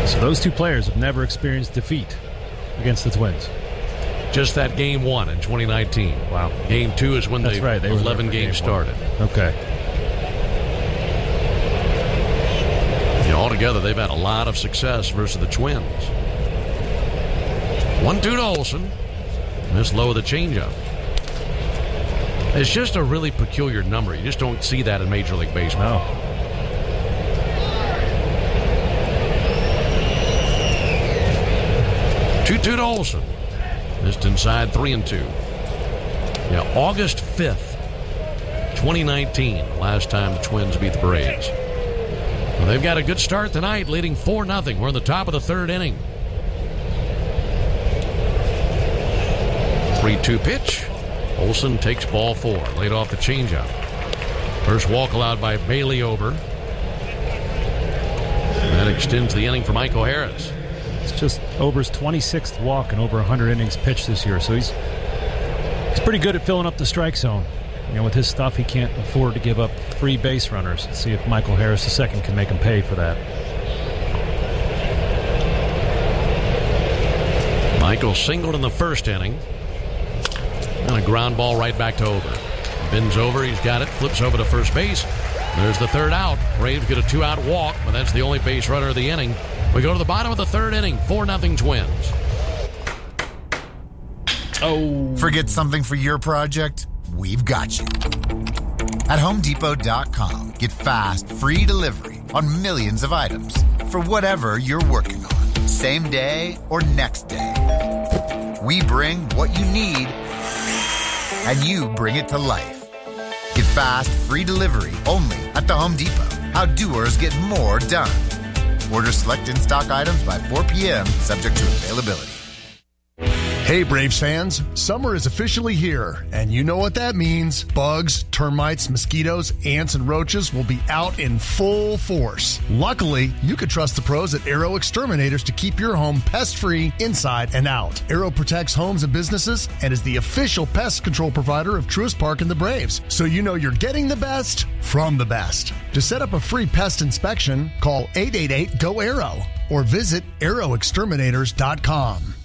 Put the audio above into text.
So those two players have never experienced defeat against the Twins. Just that game one in 2019. Wow. Game two is when That's right. They were 11 games started. Okay. Altogether, they've had a lot of success versus the Twins. 1-2 to Olsen. Missed low with the changeup. It's just a really peculiar number. You just don't see that in Major League Baseball. No. To Olsen. Missed inside 3-2. Yeah, August 5th, 2019, the last time the Twins beat the Braves. Well, they've got a good start tonight, leading 4-0. We're in the top of the third inning. 3-2 pitch. Olsen takes ball 4, laid off the changeup. First walk allowed by Bailey Ober. That extends the inning for Michael Harris. It's just Ober's 26th walk in over 100 innings pitched this year, so he's pretty good at filling up the strike zone. You know, with his stuff, he can't afford to give up free base runners. Let's see if Michael Harris II can make him pay for that. Michael singled in the first inning. And a ground ball right back to Ober. Bends over, he's got it, flips over to first base. There's the third out. Braves get a 2-out walk, but that's the only base runner of the inning. We go to the bottom of the third inning, 4-0 Twins. Oh. Forget something for your project? We've got you. At HomeDepot.com, get fast, free delivery on millions of items for whatever you're working on, same day or next day. We bring what you need, and you bring it to life. Get fast, free delivery only at the Home Depot. How doers get more done. Order select in-stock items by 4 p.m., subject to availability. Hey, Braves fans, summer is officially here, and you know what that means. Bugs, termites, mosquitoes, ants, and roaches will be out in full force. Luckily, you can trust the pros at Aero Exterminators to keep your home pest-free inside and out. Aero protects homes and businesses and is the official pest control provider of Truist Park and the Braves, so you know you're getting the best from the best. To set up a free pest inspection, call 888-GO-AERO or visit aeroexterminators.com.